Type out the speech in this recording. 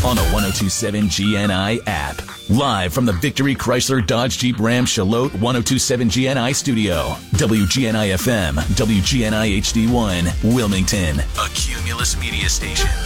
on the 1027 GNI app. Live from the Victory Chrysler Dodge Jeep Ram Charlotte 1027 GNI studio. WGNI FM, WGNI HD1, Wilmington, a Cumulus media station.